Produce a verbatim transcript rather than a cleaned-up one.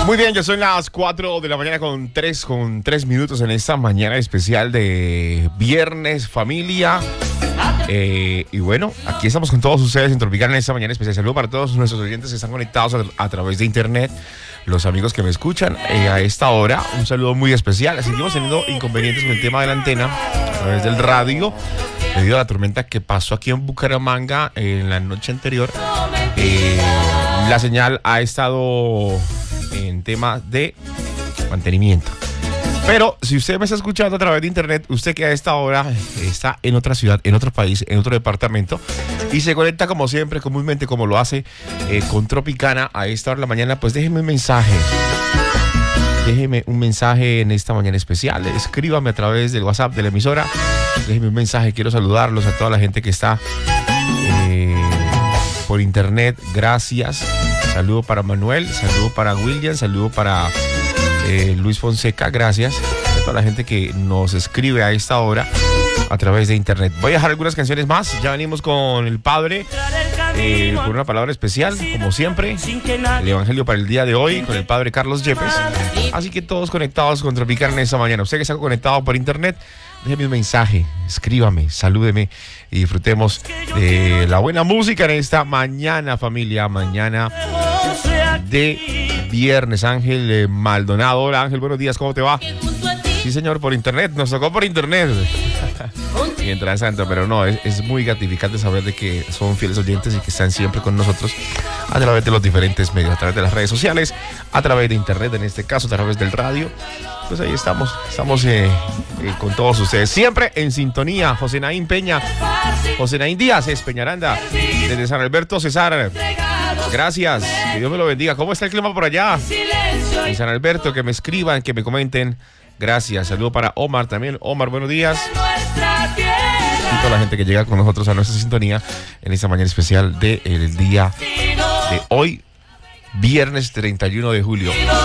Muy bien, ya son las cuatro de la mañana con tres, con tres minutos en esta mañana especial de Viernes Familia. Eh, y bueno, aquí estamos con todos ustedes en Tropical en esta mañana especial. Saludos para todos nuestros oyentes que están conectados a, a través de internet, los amigos que me escuchan eh, a esta hora. Un saludo muy especial. Seguimos teniendo inconvenientes con el tema de la antena a través del radio debido a la tormenta que pasó aquí en Bucaramanga eh, en la noche anterior. Eh, la señal ha estado en tema de mantenimiento. Pero si usted me está escuchando a través de internet, usted que a esta hora está en otra ciudad, en otro país, en otro departamento y se conecta como siempre, comúnmente como lo hace eh, con Tropicana a esta hora de la mañana, pues déjeme un mensaje. Déjeme un mensaje en esta mañana especial. Escríbame a través del WhatsApp de la emisora. Déjeme un mensaje. Quiero saludarlos a toda la gente que está eh, por internet. Gracias. Saludo para Manuel, saludo para William, saludo para eh, Luis Fonseca, gracias a toda la gente que nos escribe a esta hora a través de internet. Voy a dejar algunas canciones más, ya venimos con el Padre, eh, con una palabra especial, como siempre, el Evangelio para el día de hoy, con el Padre Carlos Yepes. Así que todos conectados con Tropical en esta mañana. Usted que está conectado por internet, déjeme un mensaje, escríbame, salúdeme y disfrutemos de la buena música en esta mañana, familia, mañana de viernes. Ángel Maldonado, hola Ángel, buenos días, ¿cómo te va? Sí señor, por internet, nos tocó por internet. Mientras tanto, pero no, es, es muy gratificante saber de que son fieles oyentes y que están siempre con nosotros a través de los diferentes medios, a través de las redes sociales, a través de internet, en este caso, a través del radio. Pues ahí estamos, estamos eh, eh, con todos ustedes, siempre en sintonía. José Naín Peña, José Naín Díaz, es Peñaranda, desde San Alberto, César. Gracias, que Dios me lo bendiga. ¿Cómo está el clima por allá? En San Alberto, que me escriban, que me comenten. Gracias, saludo para Omar también. Omar, buenos días. Y toda la gente que llega con nosotros a nuestra sintonía en esta mañana especial del día de hoy, viernes treinta y uno de julio.